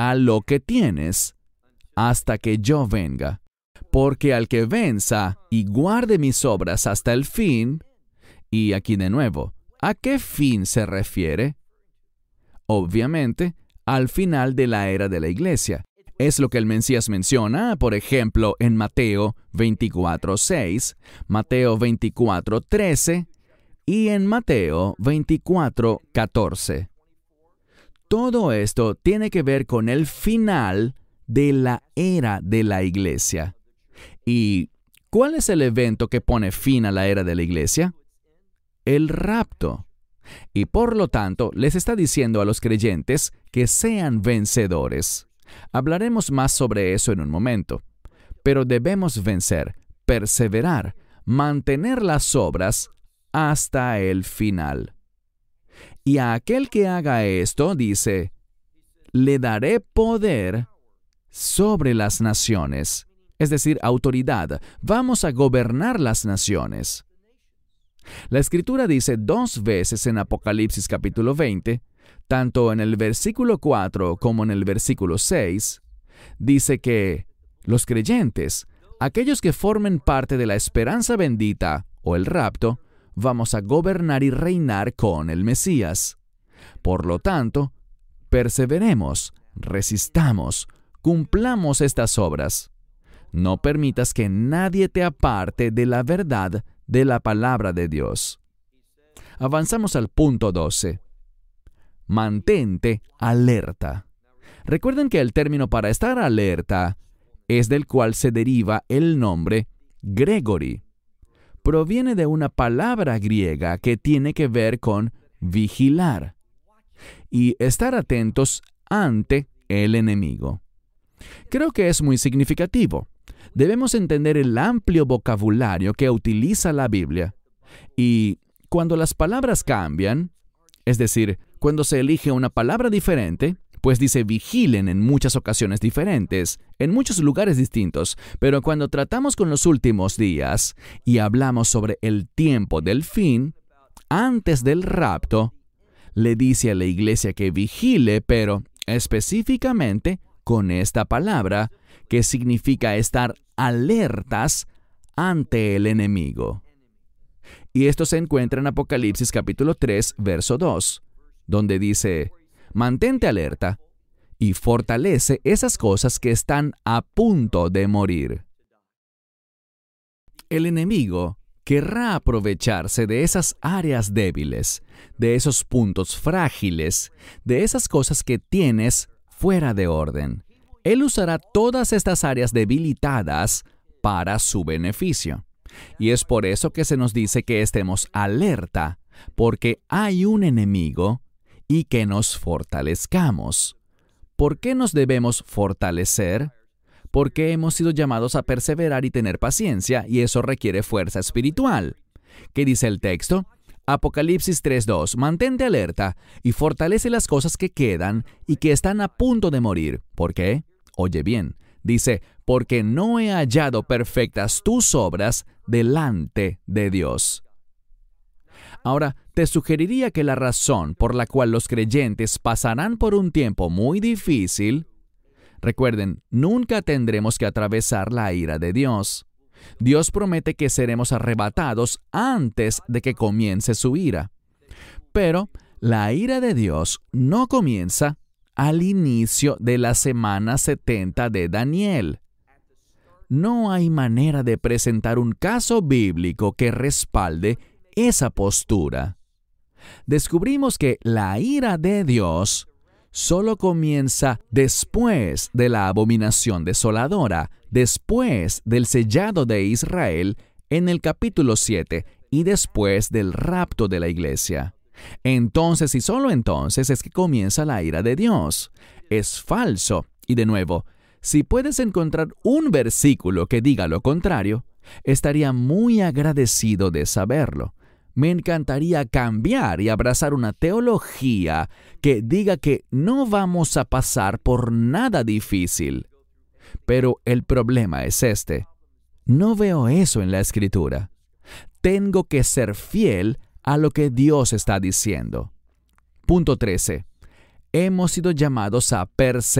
a lo que tienes hasta que yo venga. Porque al que venza y guarde mis obras hasta el fin, y aquí de nuevo, ¿a qué fin se refiere? Obviamente, al final de la era de la iglesia. Es lo que el Mesías menciona, por ejemplo, en Mateo 24:6, Mateo 24:13 y en Mateo 24:14. Todo esto tiene que ver con el final de la era de la iglesia. ¿Y cuál es el evento que pone fin a la era de la iglesia? El rapto. Y por lo tanto, les está diciendo a los creyentes que sean vencedores. Hablaremos más sobre eso en un momento. Pero debemos vencer, perseverar, mantener las obras hasta el final. Y a aquel que haga esto, dice, le daré poder sobre las naciones. Es decir, autoridad. Vamos a gobernar las naciones. La Escritura dice 2 veces en Apocalipsis capítulo 20, tanto en el versículo 4 como en el versículo 6, dice que los creyentes, aquellos que formen parte de la esperanza bendita o el rapto, vamos a gobernar y reinar con el Mesías. Por lo tanto, perseveremos, resistamos, cumplamos estas obras. No permitas que nadie te aparte de la verdad de la palabra de Dios. Avanzamos al punto 12. Mantente alerta. Recuerden que el término para estar alerta es del cual se deriva el nombre Gregory. Proviene de una palabra griega que tiene que ver con vigilar y estar atentos ante el enemigo. Creo que es muy significativo. Debemos entender el amplio vocabulario que utiliza la Biblia. Y cuando las palabras cambian, es decir, cuando se elige una palabra diferente, pues dice vigilen en muchas ocasiones diferentes, en muchos lugares distintos, pero cuando tratamos con los últimos días y hablamos sobre el tiempo del fin, antes del rapto, le dice a la iglesia que vigile, pero específicamente con esta palabra, que significa estar alertas ante el enemigo. Y esto se encuentra en Apocalipsis capítulo 3, verso 2, donde dice, mantente alerta y fortalece esas cosas que están a punto de morir. El enemigo querrá aprovecharse de esas áreas débiles, de esos puntos frágiles, de esas cosas que tienes fuera de orden. Él usará todas estas áreas debilitadas para su beneficio. Y es por eso que se nos dice que estemos alerta, porque hay un enemigo y que nos fortalezcamos. ¿Por qué nos debemos fortalecer? Porque hemos sido llamados a perseverar y tener paciencia, y eso requiere fuerza espiritual. ¿Qué dice el texto? Apocalipsis 3:2, mantente alerta y fortalece las cosas que quedan y que están a punto de morir. ¿Por qué? Oye bien, dice, porque no he hallado perfectas tus obras delante de Dios. Ahora, te sugeriría que la razón por la cual los creyentes pasarán por un tiempo muy difícil, recuerden, nunca tendremos que atravesar la ira de Dios. Dios promete que seremos arrebatados antes de que comience su ira. Pero la ira de Dios no comienza al inicio de la semana 70 de Daniel. No hay manera de presentar un caso bíblico que respalde esa postura. Descubrimos que la ira de Dios solo comienza después de la abominación desoladora, después del sellado de Israel en el capítulo 7 y después del rapto de la iglesia. Entonces y solo entonces es que comienza la ira de Dios. Es falso. Y de nuevo, si puedes encontrar un versículo que diga lo contrario, estaría muy agradecido de saberlo. Me encantaría cambiar y abrazar una teología que diga que no vamos a pasar por nada difícil. Pero el problema es este. No veo eso en la Escritura. Tengo que ser fiel a lo que Dios está diciendo. Punto 13. Hemos sido llamados a perseverar